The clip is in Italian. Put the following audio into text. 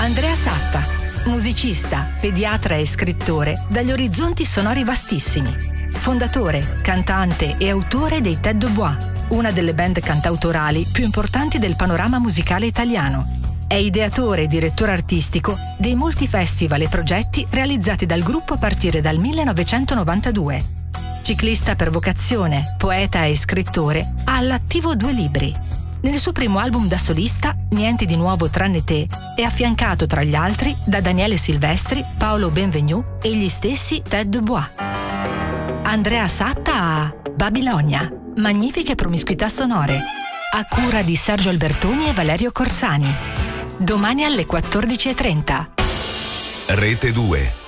Andrea Satta, musicista, pediatra e scrittore dagli orizzonti sonori vastissimi. Fondatore, cantante e autore dei Tête de Bois, una delle band cantautorali più importanti del panorama musicale italiano. È ideatore e direttore artistico dei molti festival e progetti realizzati dal gruppo a partire dal 1992. Ciclista per vocazione, poeta e scrittore, ha all'attivo 2 libri. Nel suo primo album da solista, Niente di nuovo tranne te, è affiancato tra gli altri da Daniele Silvestri, Paolo Benvenu e gli stessi Tête de Bois. Andrea Satta a Babilonia, magnifiche promiscuità sonore, a cura di Sergio Albertoni e Valerio Corzani. Domani alle 14:30. Rete 2.